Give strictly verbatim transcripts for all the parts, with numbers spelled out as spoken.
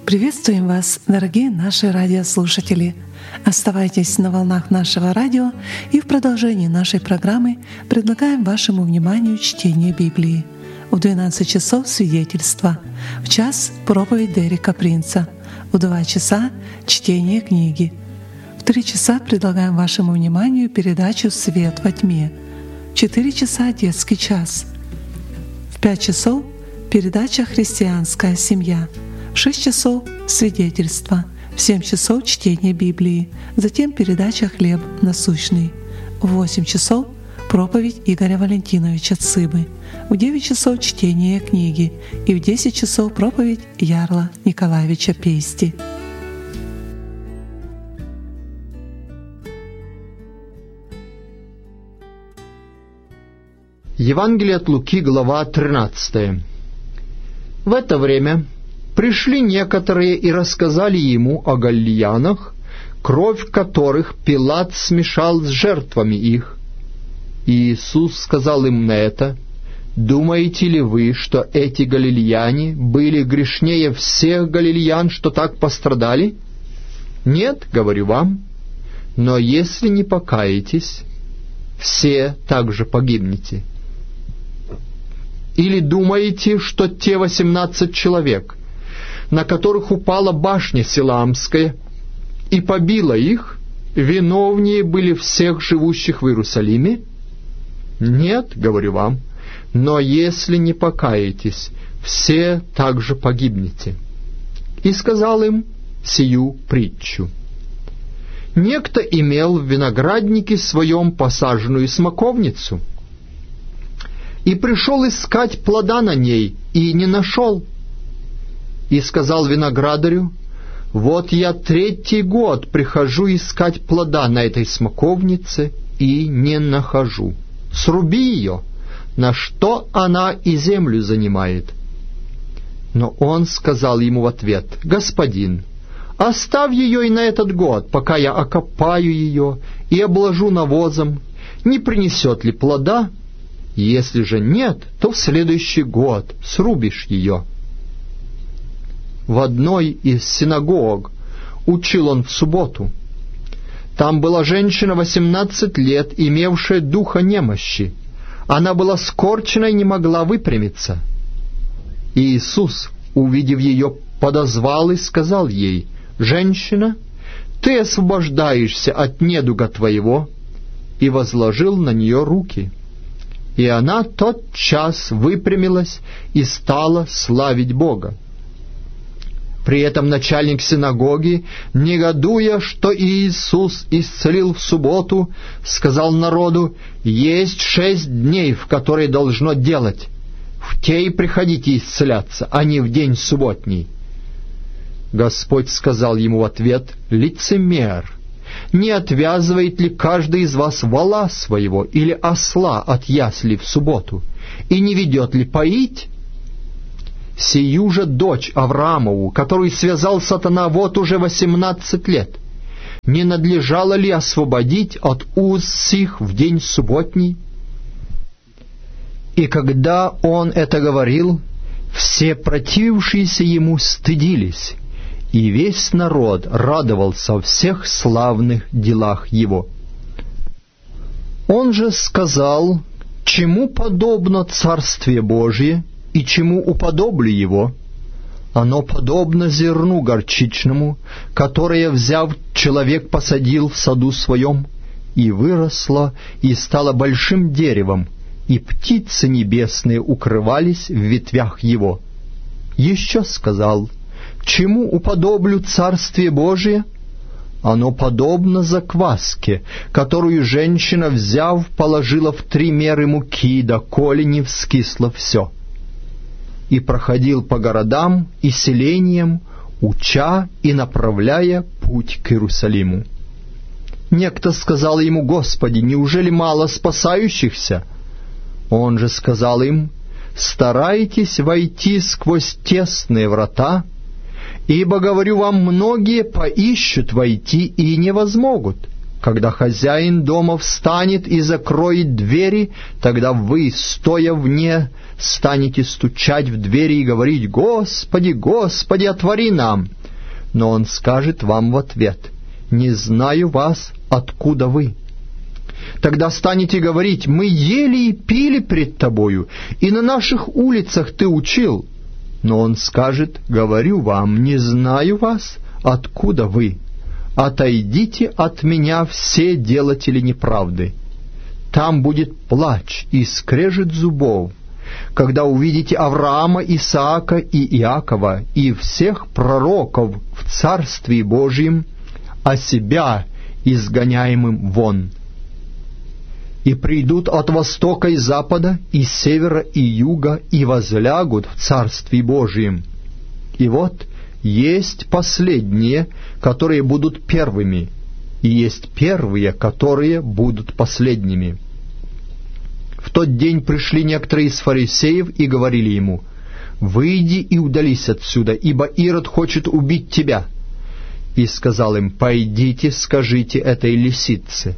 Приветствуем вас, дорогие наши радиослушатели! Оставайтесь на волнах нашего радио, и в продолжении нашей программы предлагаем вашему вниманию чтение Библии. В двенадцать часов свидетельства, в час проповедь Дерека Принца, в два часа чтение книги. В три часа предлагаем вашему вниманию передачу «Свет во тьме», в четыре часа детский час, в пять часов передача «Христианская семья», в шесть часов свидетельства, в семь часов чтение Библии, затем передача «Хлеб насущный», в восемь часов проповедь Игоря Валентиновича Цыбы, в девять часов чтение книги и в десять часов проповедь Ярла Николаевича Пейсти. Евангелие от Луки, глава тринадцатая. В это время пришли некоторые и рассказали ему о галилеянах, кровь которых Пилат смешал с жертвами их. И Иисус сказал им на это: «Думаете ли вы, что эти галилеяне были грешнее всех галилеян, что так пострадали? Нет, говорю вам, но если не покаетесь, все также погибнете. Или думаете, что те восемнадцать человек, на которых упала башня Силаамская и побила их, виновнее были всех живущих в Иерусалиме? Нет, говорю вам, но если не покаетесь, все также погибнете». И сказал им сию притчу. Некто имел в винограднике своем посаженную смоковницу, и пришел искать плода на ней, и не нашел. И сказал виноградарю: «Вот я третий год прихожу искать плода на этой смоковнице, и не нахожу. Сруби ее, на что она и землю занимает». Но он сказал ему в ответ: «Господин, оставь ее и на этот год, пока я окопаю ее и обложу навозом. Не принесет ли плода? Если же нет, то в следующий год срубишь ее». В одной из синагог учил он в субботу. Там была женщина восемнадцать лет, имевшая духа немощи. Она была скорчена и не могла выпрямиться. И Иисус, увидев ее, подозвал и сказал ей: «Женщина, ты освобождаешься от недуга твоего», и возложил на нее руки. И она тотчас выпрямилась и стала славить Бога. При этом начальник синагоги, негодуя, что Иисус исцелил в субботу, сказал народу: «Есть шесть дней, в которые должно делать. В те и приходите исцеляться, а не в день субботний». Господь сказал ему в ответ: «Лицемер! Не отвязывает ли каждый из вас вола своего или осла от ясли в субботу, и не ведет ли поить? Сию же дочь Авраамову, которую связал сатана вот уже восемнадцать лет, не надлежало ли освободить от уз сих в день субботний?» И когда он это говорил, все противившиеся ему стыдились, и весь народ радовался о всех славных делах его. Он же сказал: «Чему подобно Царствие Божие, и чему уподоблю его? Оно подобно зерну горчичному, которое, взяв, человек посадил в саду своем, и выросло, и стало большим деревом, и птицы небесные укрывались в ветвях его». Еще сказал: «Чему уподоблю Царствие Божие? Оно подобно закваске, которую женщина, взяв, положила в три меры муки, доколе не вскисло все. И проходил по городам и селениям, уча и направляя путь к Иерусалиму. Некто сказал ему: «Господи, неужели мало спасающихся?» Он же сказал им: «Старайтесь войти сквозь тесные врата, ибо, говорю вам, многие поищут войти и не возмогут. Когда хозяин дома встанет и закроет двери, тогда вы, стоя вне, станете стучать в двери и говорить: Господи, Господи, отвори нам. Но он скажет вам в ответ: «Не знаю вас, откуда вы?» Тогда станете говорить: «Мы ели и пили пред тобою, и на наших улицах ты учил». Но он скажет: «Говорю вам, не знаю вас, откуда вы. Отойдите от меня, все делатели неправды». Там будет плач и скрежет зубов, когда увидите Авраама, Исаака и Иакова и всех пророков в Царстве Божьем, а себя изгоняемым вон. И придут от востока и запада, и севера и юга, и возлягут в Царстве Божьем. И вот есть последние, которые будут первыми, и есть первые, которые будут последними. В тот день пришли некоторые из фарисеев и говорили ему: «Выйди и удались отсюда, ибо Ирод хочет убить тебя». И сказал им: «Пойдите, скажите этой лисице: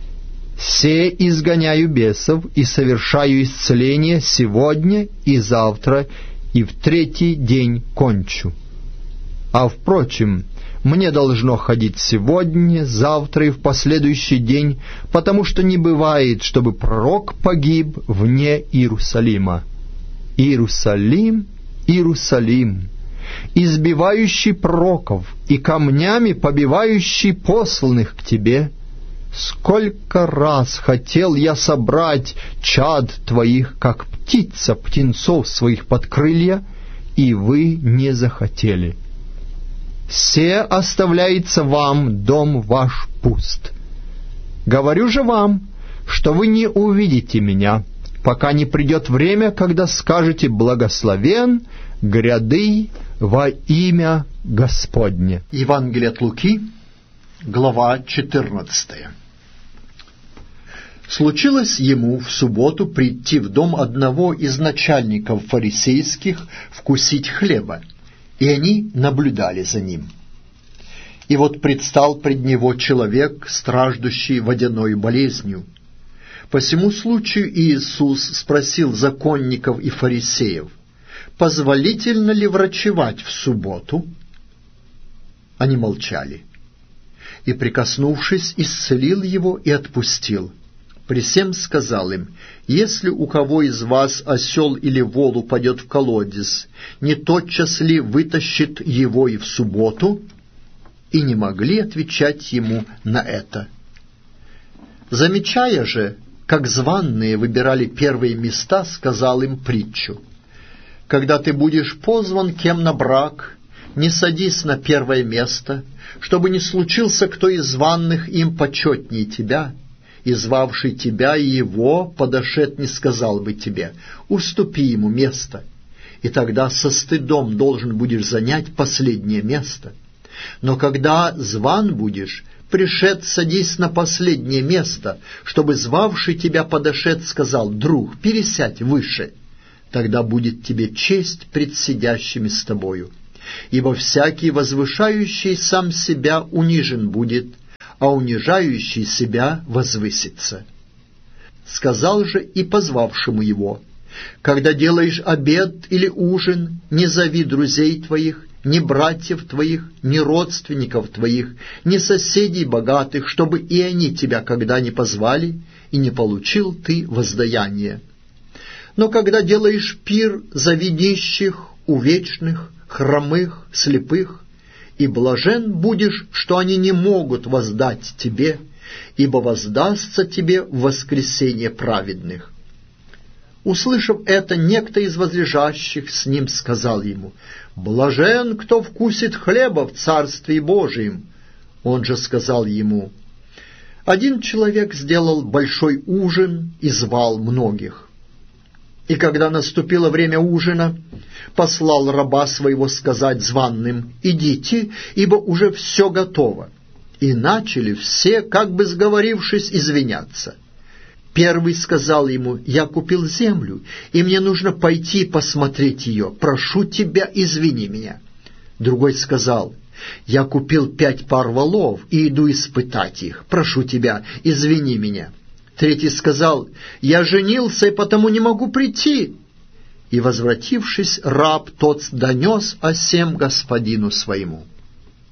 се изгоняю бесов и совершаю исцеление сегодня и завтра, и в третий день кончу. А впрочем, мне должно ходить сегодня, завтра и в последующий день, потому что не бывает, чтобы пророк погиб вне Иерусалима. Иерусалим, Иерусалим, избивающий пророков и камнями побивающий посланных к тебе, сколько раз хотел я собрать чад твоих, как птица птенцов своих под крылья, и вы не захотели. Се оставляется вам дом ваш пуст. Говорю же вам, что вы не увидите меня, пока не придет время, когда скажете: благословен гряды во имя Господне». Евангелие от Луки, глава четырнадцатая. Случилось ему в субботу прийти в дом одного из начальников фарисейских вкусить хлеба, и они наблюдали за ним. И вот предстал пред него человек, страждущий водяной болезнью. По сему случаю Иисус спросил законников и фарисеев: позволительно ли врачевать в субботу? Они молчали. И, прикоснувшись, исцелил его и отпустил. При сем сказал им: если у кого из вас осел или вол упадет в колодец, не тотчас ли вытащит его и в субботу? И не могли отвечать ему на это. Замечая же, как званные выбирали первые места, сказал им притчу: когда ты будешь позван кем на брак, не садись на первое место, чтобы не случился кто из званных им почетнее тебя, и звавший тебя и его подошед не сказал бы тебе: уступи ему место, и тогда со стыдом должен будешь занять последнее место. Но когда зван будешь, пришед, садись на последнее место, чтобы звавший тебя подошед сказал: друг, пересядь выше, тогда будет тебе честь пред сидящими с тобою. Ибо всякий возвышающий сам себя унижен будет, а унижающий себя возвысится. Сказал же и позвавшему его: когда делаешь обед или ужин, не зови друзей твоих, ни братьев твоих, ни родственников твоих, ни соседей богатых, чтобы и они тебя когда не позвали, и не получил ты воздаяние. Но когда делаешь пир, зови нищих, увечных, хромых, слепых, и блажен будешь, что они не могут воздать тебе, ибо воздастся тебе в воскресение праведных. Услышав это, некто из возлежащих с ним сказал ему: «Блажен, кто вкусит хлеба в Царстве Божием». Он же сказал ему: «Один человек сделал большой ужин и звал многих. И когда наступило время ужина, послал раба своего сказать званным: идите, ибо уже все готово. И начали все, как бы сговорившись, извиняться. Первый сказал ему: я купил землю, и мне нужно пойти посмотреть ее. Прошу тебя, извини меня. Другой сказал: я купил пять пар волов и иду испытать их. Прошу тебя, извини меня. Третий сказал: я женился, и потому не могу прийти. И, возвратившись, раб тот донес о сем господину своему.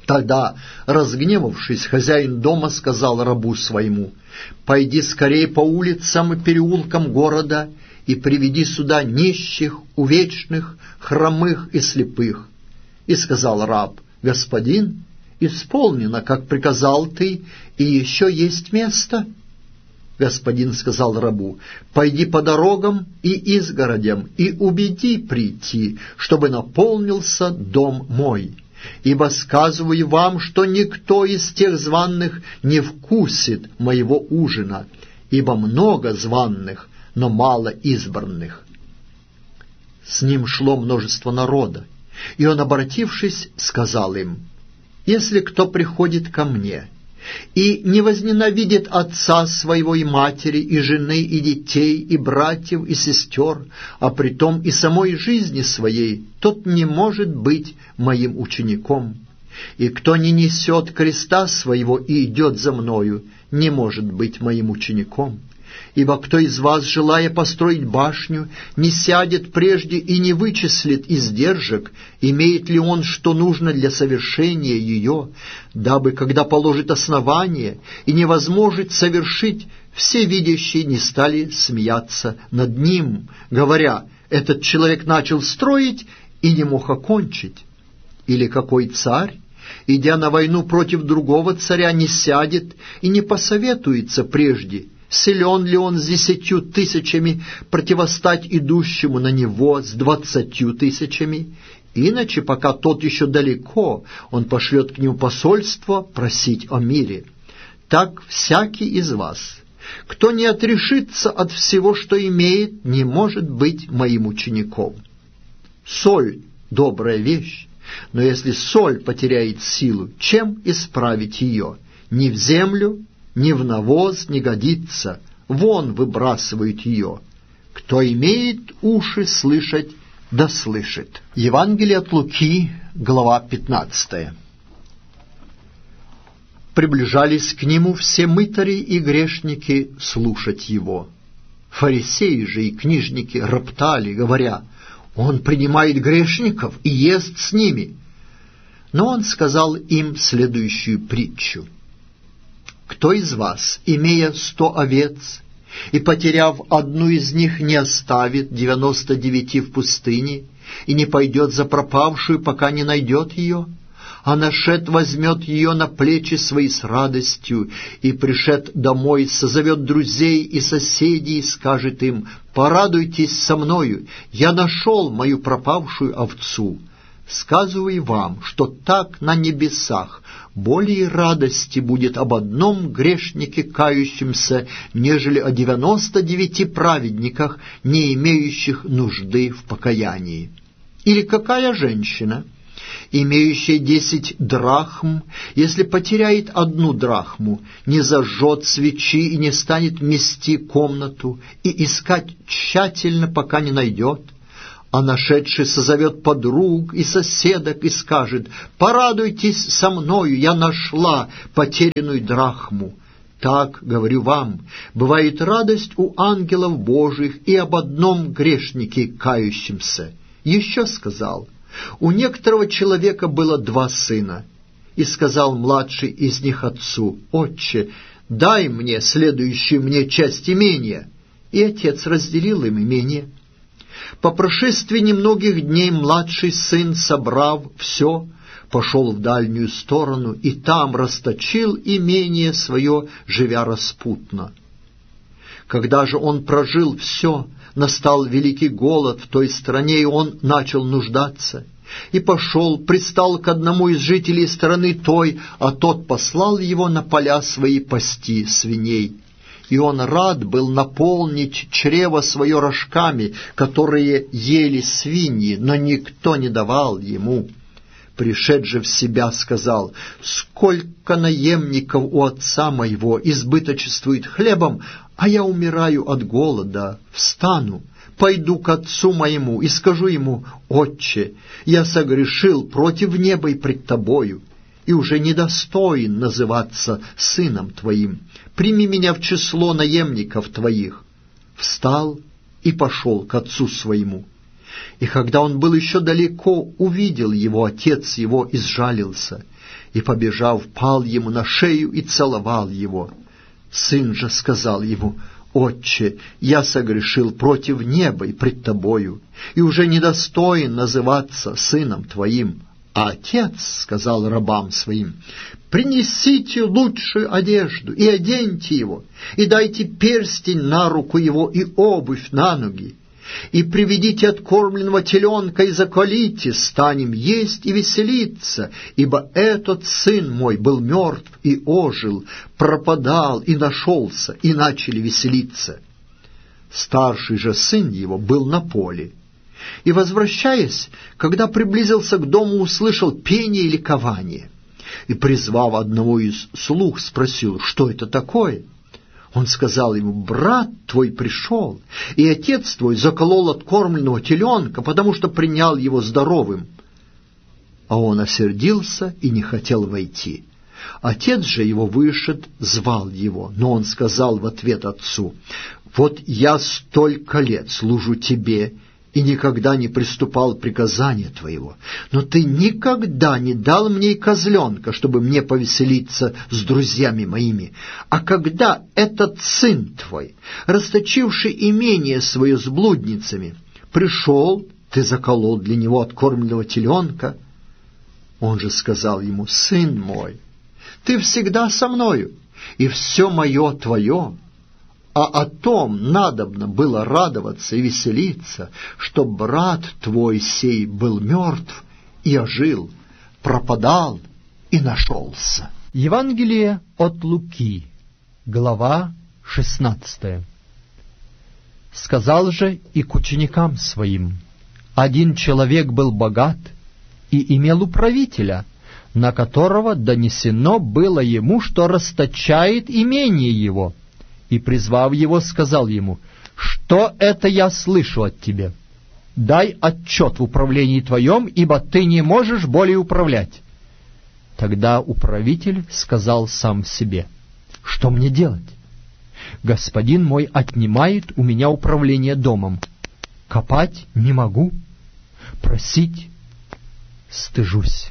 Тогда, разгневавшись, хозяин дома сказал рабу своему: «Пойди скорее по улицам и переулкам города и приведи сюда нищих, увечных, хромых и слепых». И сказал раб: «Господин, исполнено, как приказал ты, и еще есть место». Господин сказал рабу: «Пойди по дорогам и изгородям и убеди прийти, чтобы наполнился дом мой. Ибо сказываю вам, что никто из тех званных не вкусит моего ужина, ибо много званных, но мало избранных». С ним шло множество народа, и он, обратившись, сказал им: «Если кто приходит ко мне и не возненавидит отца своего и матери, и жены, и детей, и братьев, и сестер, а притом и самой жизни своей, тот не может быть моим учеником. И кто не несет креста своего и идет за мною, не может быть моим учеником. Ибо кто из вас, желая построить башню, не сядет прежде и не вычислит издержек, имеет ли он что нужно для совершения ее, дабы, когда положит основание и не возможет совершить, все видящие не стали смеяться над ним, говоря: этот человек начал строить и не мог окончить? Или какой царь, идя на войну против другого царя, не сядет и не посоветуется прежде, силен ли он с десятью тысячами противостать идущему на него с двадцатью тысячами? Иначе, пока тот еще далеко, он пошлет к нему посольство просить о мире. Так всякий из вас, кто не отрешится от всего, что имеет, не может быть моим учеником. Соль — добрая вещь, но если соль потеряет силу, чем исправить ее? Ни в землю, ни в навоз не годится, вон выбрасывают ее. Кто имеет уши слышать, да слышит». Евангелие от Луки, глава пятнадцатая. Приближались к нему все мытари и грешники слушать его. Фарисеи же и книжники роптали, говоря: «Он принимает грешников и ест с ними». Но он сказал им следующую притчу: «Кто из вас, имея сто овец, и, потеряв одну из них, не оставит девяносто девяти в пустыне и не пойдет за пропавшую, пока не найдет ее? А нашед возьмет ее на плечи свои с радостью, и, пришед домой, созовет друзей и соседей и скажет им: порадуйтесь со мною, я нашел мою пропавшую овцу. Сказываю вам, что так на небесах более радости будет об одном грешнике кающемся, нежели о девяноста девяти праведниках, не имеющих нужды в покаянии. Или какая женщина, имеющая десять драхм, если потеряет одну драхму, не зажжет свечи и не станет мести комнату и искать тщательно, пока не найдет? А нашедший созовет подруг и соседок и скажет: порадуйтесь со мною, я нашла потерянную драхму. Так, говорю вам, бывает радость у ангелов Божьих и об одном грешнике кающемся. Еще сказал: у некоторого человека было два сына, и сказал младший из них отцу: отче, дай мне следующую мне часть имения. И отец разделил им имение. По прошествии немногих дней младший сын, собрав все, пошел в дальнюю сторону и там расточил имение свое, живя распутно. Когда же он прожил все, настал великий голод в той стране, и он начал нуждаться. И пошел, пристал к одному из жителей страны той, а тот послал его на поля свои пасти свиней. И он рад был наполнить чрево свое рожками, которые ели свиньи, но никто не давал ему. Пришед же в себя, сказал: сколько наемников у отца моего избыточествует хлебом, а я умираю от голода. Встану, пойду к отцу моему и скажу ему: отче, я согрешил против неба и пред тобою, и уже недостоин называться сыном твоим. Прими меня в число наемников твоих. Встал и пошел к отцу своему. И когда он был еще далеко, увидел его отец его и сжалился, и, побежав, пал ему на шею и целовал его. Сын же сказал ему: «Отче, я согрешил против неба и пред тобою, и уже недостоин называться сыном твоим». А отец сказал рабам своим: «Принесите лучшую одежду и оденьте его, и дайте перстень на руку его и обувь на ноги, и приведите откормленного теленка и заколите, станем есть и веселиться, ибо этот сын мой был мертв и ожил, пропадал и нашелся, и начали веселиться». Старший же сын его был на поле, и, возвращаясь, когда приблизился к дому, услышал пение и ликование, и, призвав одного из слуг, спросил: «Что это такое?» Он сказал ему: «Брат твой пришел, и отец твой заколол откормленного теленка, потому что принял его здоровым». А он осердился и не хотел войти. Отец же его вышед, звал его, но он сказал в ответ отцу: «Вот я столько лет служу тебе и никогда не приступал приказания твоего, но ты никогда не дал мне и козленка, чтобы мне повеселиться с друзьями моими. А когда этот сын твой, расточивший имение свое с блудницами, пришел, ты заколол для него откормленного теленка». Он же сказал ему: «Сын мой, ты всегда со мною, и все мое твое. А о том надобно было радоваться и веселиться, что брат твой сей был мертв и ожил, пропадал и нашелся». Евангелие от Луки, глава шестнадцатая. «Сказал же и к ученикам своим: один человек был богат и имел управителя, на которого донесено было ему, что расточает имение его. И, призвав его, сказал ему: «Что это я слышу от тебя? Дай отчет в управлении твоем, ибо ты не можешь более управлять». Тогда управитель сказал сам себе: «Что мне делать? Господин мой отнимает у меня управление домом. Копать не могу, просить стыжусь.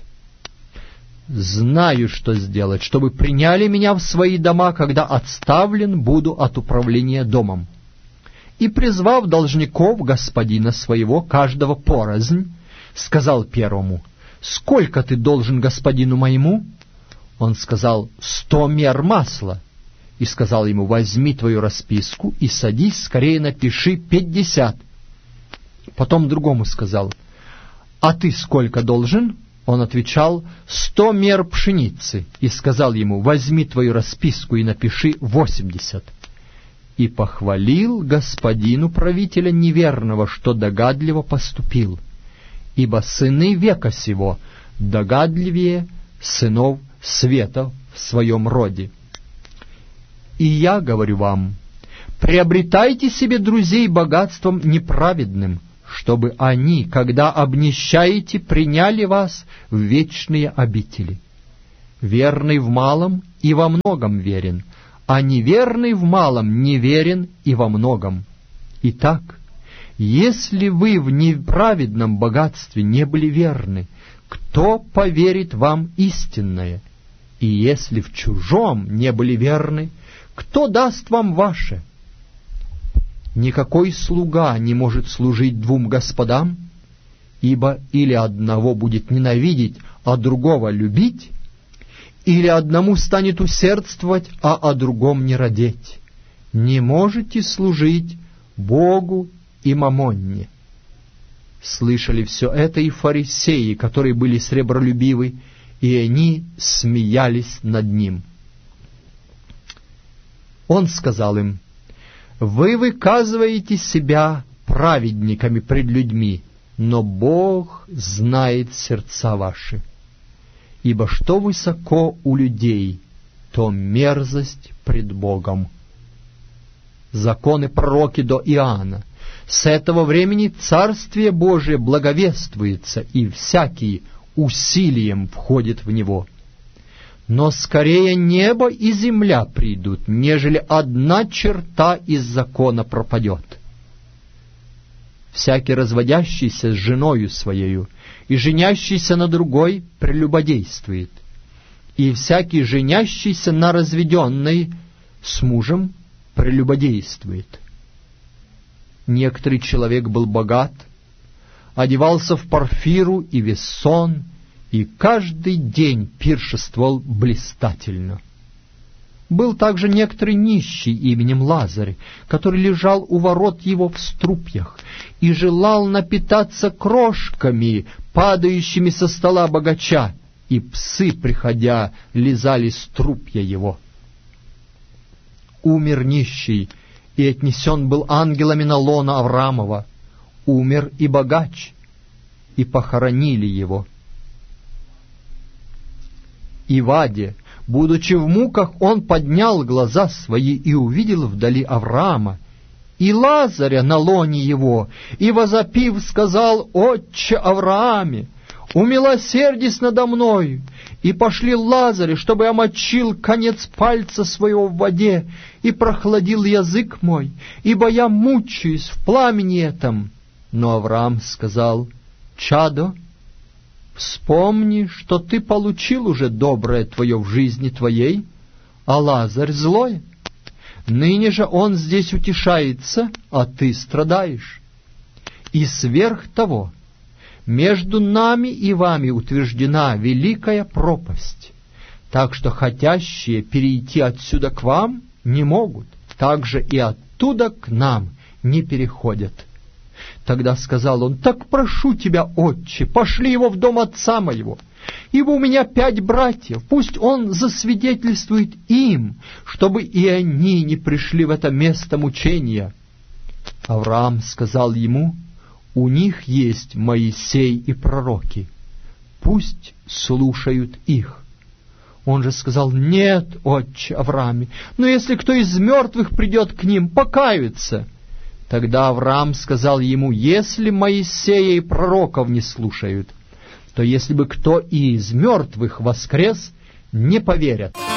Знаю, что сделать, чтобы приняли меня в свои дома, когда отставлен буду от управления домом». И, призвав должников господина своего, каждого порознь, сказал первому: «Сколько ты должен господину моему?» Он сказал: «Сто мер масла». И сказал ему: «Возьми твою расписку и садись, скорее напиши пятьдесят». Потом другому сказал: «А ты сколько должен?» Он отвечал: «Сто мер пшеницы». И сказал ему: «Возьми твою расписку и напиши восемьдесят». И похвалил господин управителя неверного, что догадливо поступил, ибо сыны века сего догадливее сынов света в своем роде. И я говорю вам: приобретайте себе друзей богатством неправедным, чтобы они, когда обнищаете, приняли вас в вечные обители. Верный в малом и во многом верен, а неверный в малом неверен и во многом. Итак, если вы в неправедном богатстве не были верны, кто поверит вам истинное? И если в чужом не были верны, кто даст вам ваше? Никакой слуга не может служить двум господам, ибо или одного будет ненавидеть, а другого любить, или одному станет усердствовать, а о другом не радеть. Не можете служить Богу и мамонне. Слышали все это и фарисеи, которые были сребролюбивы, и они смеялись над ним. Он сказал им: «Вы выказываете себя праведниками пред людьми, но Бог знает сердца ваши. Ибо что высоко у людей, то мерзость пред Богом». Законы пророки до Иоанна. С этого времени Царствие Божие благовествуется, и всякий усилием входит в него. Но скорее небо и земля придут, нежели одна черта из закона пропадет. Всякий разводящийся с женою своею и женящийся на другой прелюбодействует. и всякий женящийся на разведенной с мужем прелюбодействует. Некоторый человек был богат, одевался в парфиру и вессон, и каждый день пиршествовал блистательно. Был также некоторый нищий именем Лазарь, который лежал у ворот его в струпьях и желал напитаться крошками, падающими со стола богача, и псы, приходя, лизали струпья его. Умер нищий, и отнесен был ангелами на лоно Авраамова. Умер и богач, и похоронили его. И в аде, будучи в муках, он поднял глаза свои и увидел вдали Авраама и Лазаря на лоне его, и, возопив, сказал: «Отче Аврааме, умилосердись надо мною, и пошли Лазаря, чтобы омочил конец пальца своего в воде, и прохладил язык мой, ибо я мучаюсь в пламени этом». Но Авраам сказал: «Чадо, вспомни, что ты получил уже доброе твое в жизни твоей, а Лазарь злое. Ныне же он здесь утешается, а ты страдаешь. И сверх того, между нами и вами утверждена великая пропасть, так что хотящие перейти отсюда к вам не могут, так же и оттуда к нам не переходят». Тогда сказал он: «Так прошу тебя, отче, пошли его в дом отца моего, ибо у меня пять братьев, пусть он засвидетельствует им, чтобы и они не пришли в это место мучения». Авраам сказал ему: «У них есть Моисей и пророки, пусть слушают их». Он же сказал: «Нет, отче Аврааме, но если кто из мертвых придет к ним, покаются». Тогда Авраам сказал ему: «Если Моисея и пророков не слушают, то если бы кто и из мертвых воскрес, не поверят».